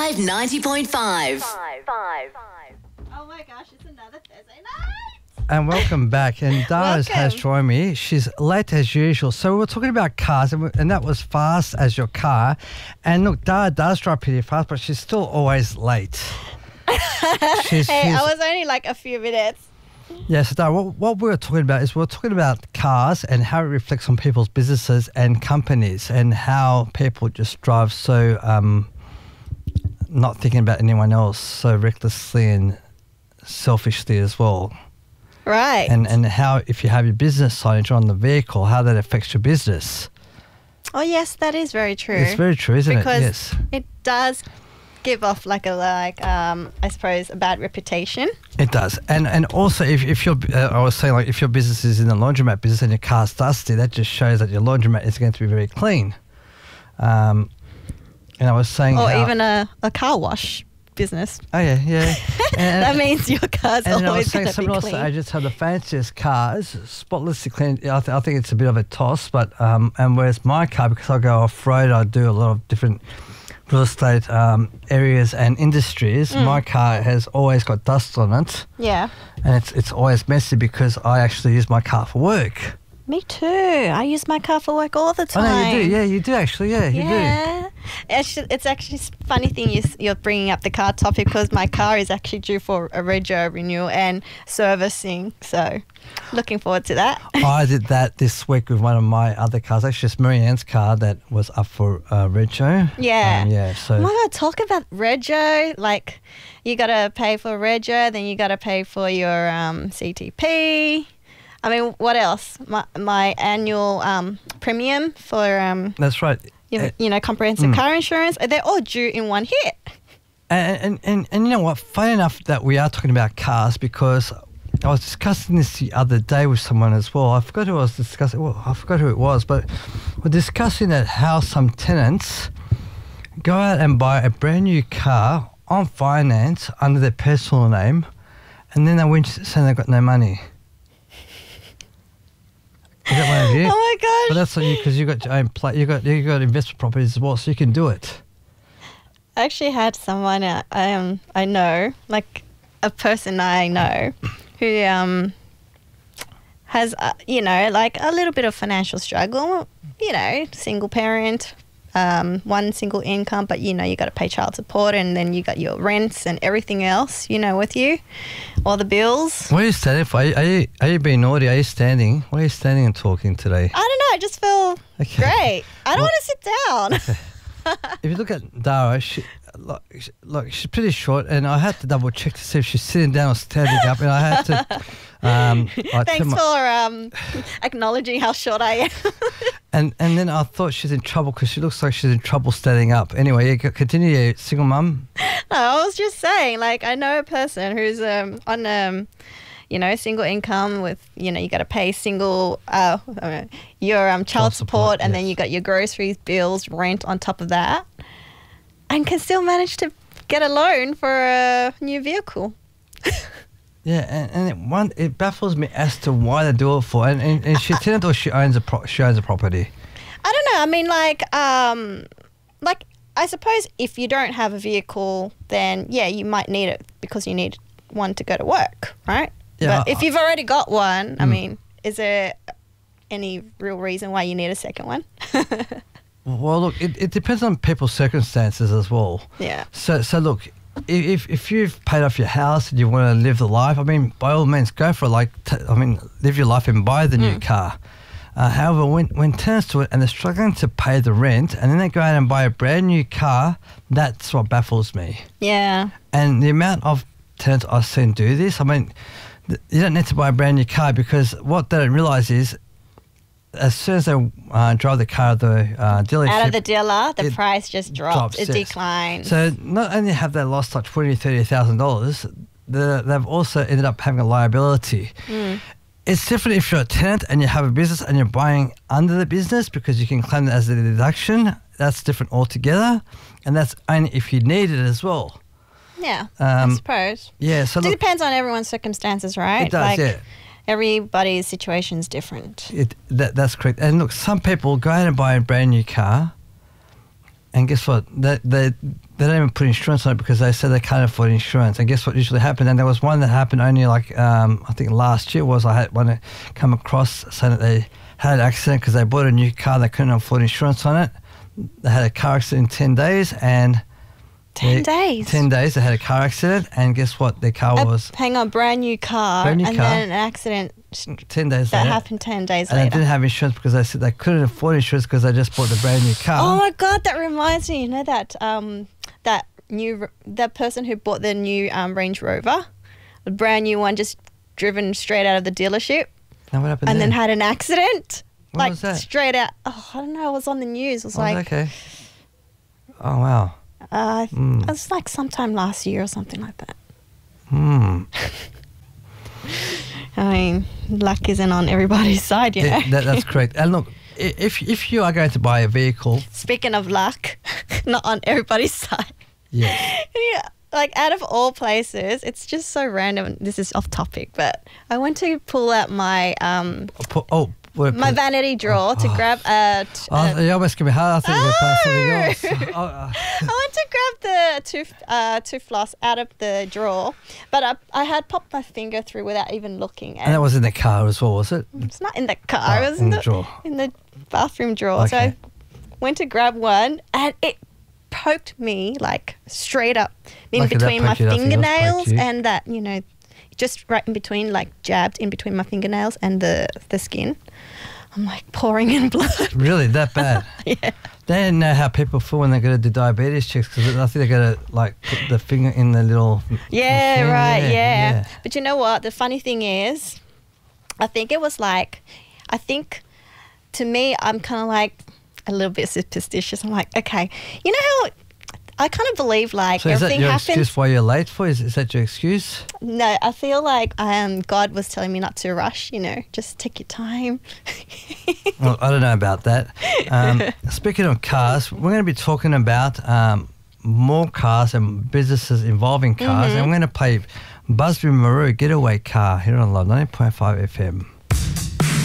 Live 90.5. Oh my gosh, it's another Thursday night. And welcome back. And Dara's has Welcome. joined me. She's late as usual. So we're talking about cars, and that was fast as your car. And look, Dara does drive pretty fast, but she's still always late. She's, Hey, she's- I was only like a few minutes. Yeah, so Dara, what we're talking about is we're talking about cars and how it reflects on people's businesses and companies and how people just drive so not thinking about anyone else, so recklessly and selfishly as well. Right. And how if you have your business signage on the vehicle, how that affects your business. Oh yes, that is very true. It's very true, isn't because it? Yes. it does give off I suppose a bad reputation. It does. And also if you're, I was saying like if your business is in the laundromat business and your car's dusty, that just shows that your laundromat is going to be very clean. And I was saying Or how, even a car wash business. Oh yeah. And, That means your car's and I was always saying going to be someone else clean. I just have the fanciest cars, spotlessly clean. I think it's a bit of a toss, but and whereas my car, because I go off road, I do a lot of different real estate areas and industries. My car has always got dust on it, Yeah. and it's always messy because I actually use my car for work. Me too. I use my car for work all the Oh time. no, you do. Yeah, you do actually. Yeah, you do. Yeah. It's actually a funny thing you're bringing up the car topic because my car is actually due for a rego renewal and servicing. So looking forward to that. I did that this week with one of my other cars. Actually, it's Marianne's car that was up for rego. Yeah. Yeah. So. Oh my God, talk about rego. Like you got to pay for rego, then you got to pay for your CTP. I mean, what else? My annual premium for That's right. comprehensive car insurance. They're all due in one hit. And you know what? Funny enough that we are talking about cars because I was discussing this the other day with someone as well. I forgot who I was discussing. Well, I forgot who it was, but we're discussing that how some tenants go out and buy a brand new car on finance under their personal name, and then they win saying they've got no money. Is that one of you? Oh my gosh. But that's on you because you got your own you got investment properties as well, so you can do it. I actually had someone I know, like a person I know, who has like a little bit of financial struggle. Single parent, one single income, but you got to pay child support, and then you got your rents and everything else, with you, all the bills. What are you standing for? Are you being naughty? Are you standing? Why are you standing and talking today? I don't know. I just feel Okay. great. I don't want to sit down. If you look at Dara, she's pretty short, and I had to double check to see if she's sitting down or standing up, and I had to. Thanks for acknowledging how short I am. And then I thought she's in trouble because she looks like she's in trouble standing up. Anyway, yeah, continue. You single mum. No, I was just saying, like, I know a person who's on single income with, you got to pay your child support, and then yes. you got your groceries, bills, rent on top of that, and can still manage to get a loan for a new vehicle. Yeah, and it baffles me as to why they do it for. And she tenant or she owns a property. I don't know. I mean, like I suppose if you don't have a vehicle, then yeah, you might need it because you need one to go to work, right? Yeah, But if you've already got one, I mean, is there any real reason why you need a second one? Well, look, it depends on people's circumstances as well. Yeah. So look, if you've paid off your house and you want to live the life, I mean, by all means, go for it. Live your life and buy the new car. However, when tenants do it and they're struggling to pay the rent and then they go out and buy a brand new car, that's what baffles me. Yeah. And the amount of tenants I've seen do this, I mean, you don't need to buy a brand new car because what they don't realise is as soon as they drive the car to the dealership... Out of the dealer, the it price just drops. It yes. declines. So not only have they lost like $20,000, they've also ended up having a liability. It's different if you're a tenant and you have a business and you're buying under the business because you can claim it as a deduction. That's different altogether, and that's only if you need it as well. Yeah, I suppose. Yeah, so It look, depends on everyone's circumstances, right? it does, yeah. Everybody's situation's different. That's correct. And look, some people go out and buy a brand new car, and guess what? They they don't even put insurance on it because they said they can't afford insurance. And guess what usually happened? And there was one that happened only like, I think last year I had one that come across saying that they had an accident because they bought a new car. They couldn't afford insurance on it. They had a car accident in 10 days and... 10 days? 10 days they had a car accident and guess what? Their car was... Hang on, brand new car and then an accident 10 days that later. happened 10 days and later. they didn't have insurance because they said they couldn't afford insurance because they just bought the brand new car. Oh my God, that reminds me. You know that that person who bought the new Range Rover, a brand new one, just driven straight out of the dealership, Now what happened and there? then had an accident. What like was that? straight out. Oh, I don't know. It was on the news. It was Oh, like okay. Oh wow. it was like sometime last year or something like that. I mean, luck isn't on everybody's side, you know. That's correct. And look, if you are going to buy a vehicle, Speaking of luck, not on everybody's side. yes, Yeah, like out of all places, it's just so random. This is off topic, but I went to pull out my my vanity drawer to grab you almost give me hard. I thought you were going to pass something else. I went to grab the tooth floss out of the drawer, but I had popped my finger through without even looking. And that was in the car as well, was it? It's not in the car. It was in the drawer. in the bathroom drawer. So Okay. I went to grab one, and it poked me like straight up in Like that between my poked you, nothing else poked fingernails, you? and that just right in between, like jabbed in between my fingernails and the skin. I'm like pouring in blood. Really, that bad? Yeah. They didn't know how people feel when they go to do diabetes checks because I think they got to like put the finger in the little. Yeah, thing. right, Yeah, yeah. yeah. But you know what? The funny thing is, I think to me, I'm kind of like a little bit superstitious. I'm like, okay, you know how I kind of believe like So is that everything your happens. excuse why you're late for? Is that your excuse? No, I feel like God was telling me not to rush, just take your time. Well, I don't know about that. Speaking of cars, we're going to be talking about more cars and businesses involving cars, and we're going to play Busby Maroo Getaway Car here on Love 90.5 FM.